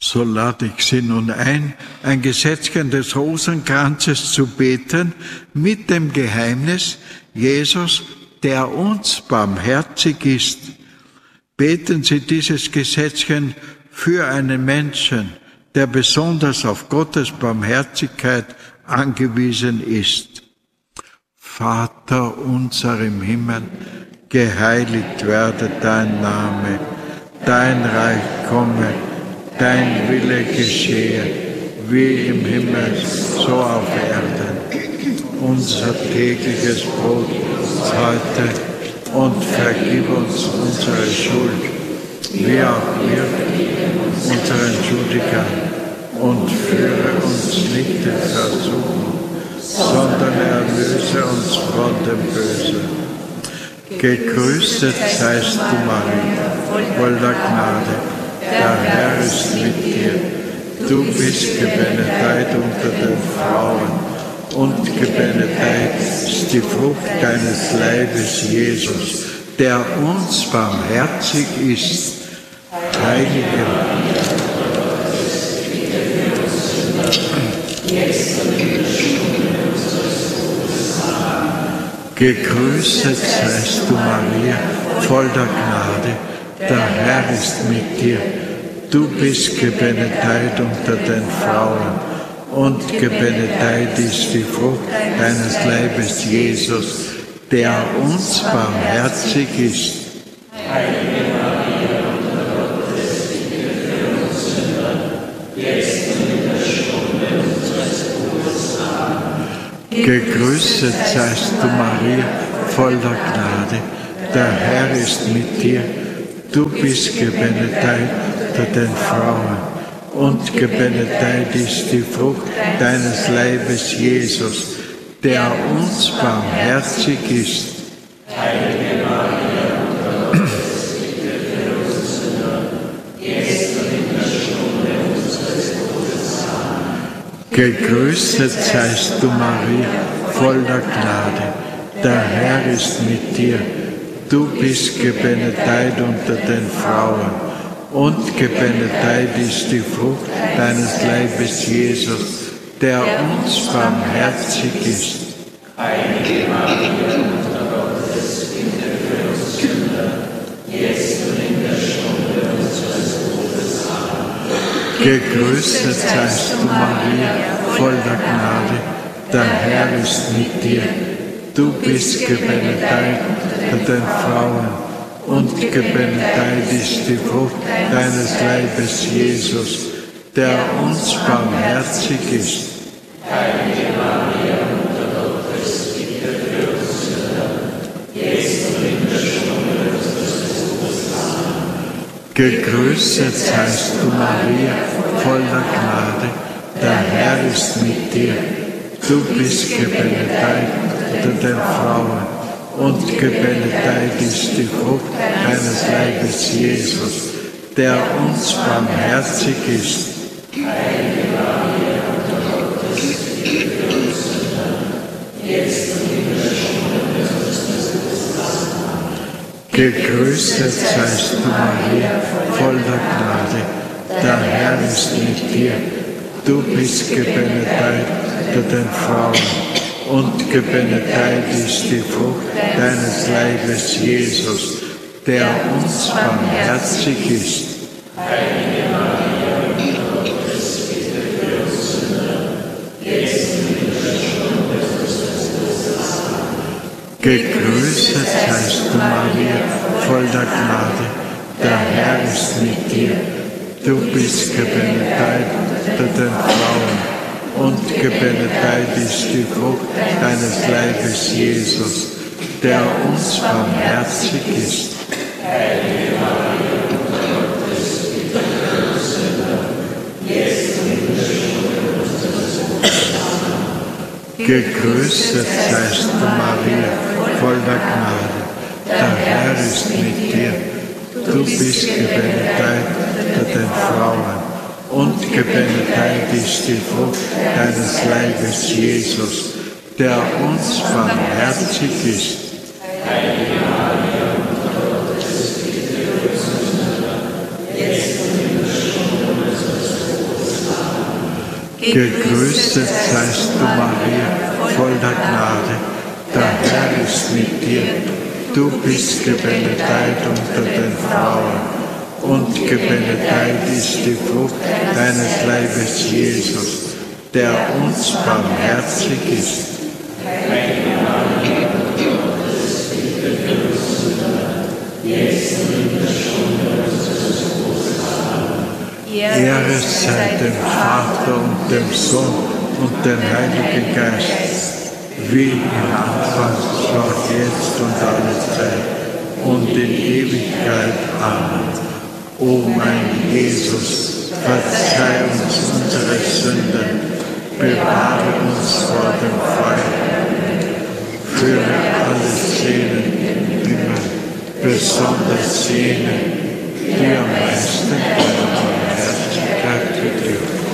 So lade ich Sie nun ein Gesetzchen des Rosenkranzes zu beten mit dem Geheimnis, Jesus, der uns barmherzig ist. Beten Sie dieses Gesetzchen für einen Menschen, der besonders auf Gottes Barmherzigkeit angewiesen ist. Vater unser im Himmel, geheiligt werde dein Name, dein Reich komme, dein Wille geschehe, wie im Himmel, so auf Erden. Unser tägliches Brot heute und vergib uns unsere Schuld, wie auch wir unseren Schuldigern, und führe uns nicht in Versuchung, sondern erlöse uns von dem Bösen. Gegrüßet seist du, Maria, voller Gnade, der Herr ist mit dir. Du bist gebenedeit unter den Frauen, und gebenedeit ist die Frucht deines Leibes, Jesus, der uns barmherzig ist. Heilige Gegrüßet seist du, Maria, voller Gnade, der Herr ist mit dir. Du bist gebenedeit unter den Frauen, und gebenedeit ist die Frucht deines Leibes, Jesus, der uns barmherzig ist. Heilige Maria, Mutter Gottes, bitte für uns Sünder, jetzt und in der Stunde unseres Todes. Amen. Gegrüßet seist du, Maria, voller Gnade, der Herr ist mit dir. Du bist gebenedeit unter den Frauen, und gebenedeit ist die Frucht deines Leibes, Jesus, der uns barmherzig ist. Heilige Maria, Mutter Gottes, bitte für uns Sünder, jetzt und in der Stunde unseres Todes. Amen. Gegrüßet seist du, Maria, voller Gnade, der Herr ist mit dir. Du bist gebenedeit unter den Frauen, und gebenedeit ist die Frucht deines Leibes, Jesus, der uns barmherzig ist. Heilige Maria, Mutter Gottes, bitte für uns Sünder, jetzt und in der Stunde unseres Todes. Amen. Gegrüßet seist du, Maria, voller Gnade, der Herr ist mit dir. Du bist gebenedeit unter den Frauen, und gebenedeit ist die Frucht deines Leibes, Jesus, der uns barmherzig ist. Heilige Maria, Mutter Gottes, bitte für uns Sünder, jetzt und in der Stunde unseres Todes. Amen. Gegrüßet seist du, Maria, voller Gnade, der Herr ist mit dir. Du bist gebenedeit unter den Frauen, und gebenedeit ist die Frucht deines Leibes, Jesus, der uns barmherzig ist. Heilige Maria, Mutter Gottes, bitte für uns Sünder, jetzt und in der Stunde unseres Todes. Amen. Gegrüßet seist du, Maria, voller Gnade, der Herr ist mit dir. Du bist gebenedeit unter den Frauen, und gebenedeit ist die Frucht deines Leibes, Jesus, der uns barmherzig ist. Heilige Maria, Mutter Gottes, bitte für uns Sünder, jetzt und in der Stunde unseres Todes. Amen. Gegrüßet seist du, Maria, voller Gnade, der Herr ist mit dir. Du bist gebenedeit unter den Frauen, und gebenedeit ist die Frucht deines Leibes, Jesus, der uns barmherzig ist. Heilige Maria, Mutter Gottes, bitte für uns Sünder, jetzt und in der Stunde unseres Todes. Amen. Gegrüßet seist du, Maria, voller Gnade, der Herr ist mit dir. Du bist gebenedeit unter den Frauen, und gebenedeit ist die Frucht deines Leibes, Jesus, der uns barmherzig ist. Heilige Maria, Mutter Gottes, bitte für uns Sünder, jetzt und in der Stunde unseres Gegrüßet seist du, Maria, voll der Gnade, der Herr ist mit dir. Du bist gebenedeit unter den Frauen, und gebenedeit ist die Frucht deines Leibes, Jesus, der uns barmherzig ist. Ehre sei dem Vater und dem Sohn und dem Heiligen Geist, wie im Anfang, so auch jetzt und alle Zeit und in Ewigkeit. Amen. O mein Jesus, verzeih uns unsere Sünden, bewahre uns vor dem Feuer, führe alle Seelen im Himmel, besonders jene, die am meisten